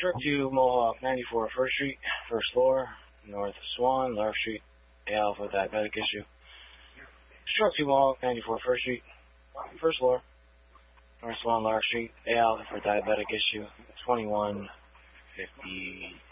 Truck 2 Mohawk 94 First Street, first floor, North Swan, Lark Street, A Alpha diabetic issue. Truck 2 Mohawk 94 First Street, first floor, North Swan, Lark Street, A Alpha for diabetic issue, 2150.